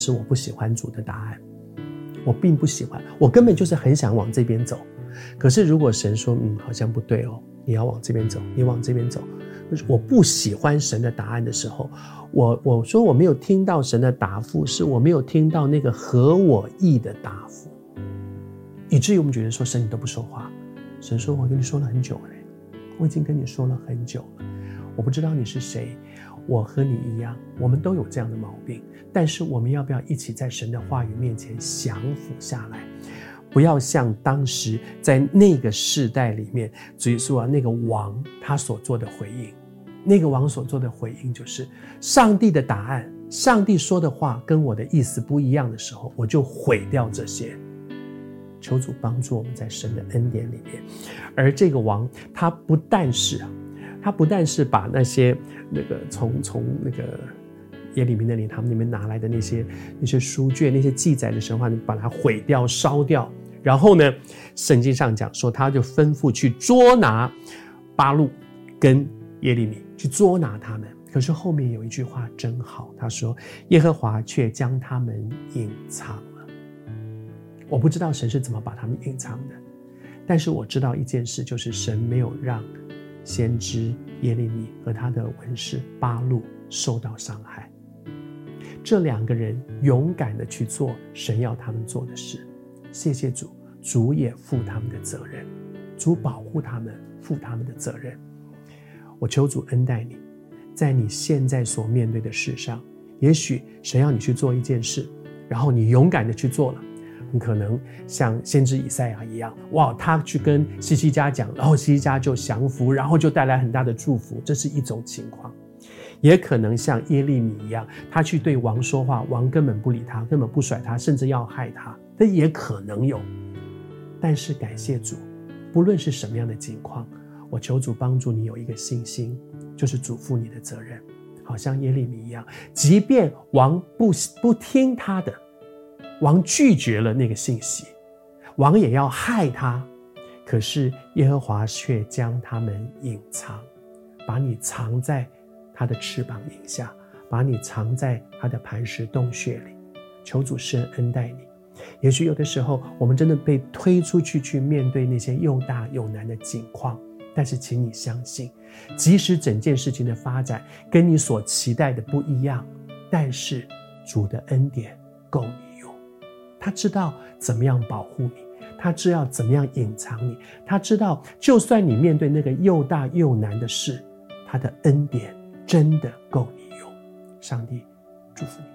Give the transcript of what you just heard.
是我不喜欢主的答案，我并不喜欢，我根本就是很想往这边走。可是如果神说好像不对哦，你要往这边走，你往这边走，我不喜欢神的答案的时候，我说我没有听到神的答复，是我没有听到那个合我意的答复，以至于我们觉得说神你都不说话。神说我跟你说了很久了，我已经跟你说了很久了，我不知道你是谁，我和你一样，我们都有这样的毛病，但是我们要不要一起在神的话语面前降服下来，不要像当时在那个世代里面，主耶稣那个王他所做的回应，那个王所做的回应就是上帝的答案，上帝说的话跟我的意思不一样的时候，我就毁掉这些。求主帮助我们在神的恩典里面。而这个王他不但是把那些从那个耶利米那里他们那边拿来的那些书卷，那些记载的神话，把它毁掉烧掉。然后呢，圣经上讲说他就吩咐去捉拿巴录跟耶利米，去捉拿他们。可是后面有一句话真好，他说耶和华却将他们隐藏了。我不知道神是怎么把他们隐藏的，但是我知道一件事，就是神没有让先知耶利米和他的文士巴录受到伤害。这两个人勇敢的去做神要他们做的事，谢谢主，主也负他们的责任，主保护他们，负他们的责任。我求主恩待你，在你现在所面对的事上，也许神要你去做一件事，然后你勇敢的去做了，很可能像先知以赛亚一样，哇，他去跟希西家讲，然后希西家就降服，然后就带来很大的祝福，这是一种情况。也可能像耶利米一样，他去对王说话，王根本不理他，根本不甩他，甚至要害他，这也可能有。但是感谢主，不论是什么样的情况，我求主帮助你有一个信心，就是主负你的责任，好像耶利米一样，即便王不听他的，王拒绝了那个信息，王也要害他，可是耶和华却将他们隐藏，把你藏在他的翅膀影下，把你藏在他的磐石洞穴里。求主施恩待你。也许有的时候我们真的被推出去面对那些又大又难的境况，但是请你相信，即使整件事情的发展跟你所期待的不一样，但是主的恩典够你用。他知道怎么样保护你，他知道怎么样隐藏你，他知道就算你面对那个又大又难的事，他的恩典真的够你用。上帝祝福你。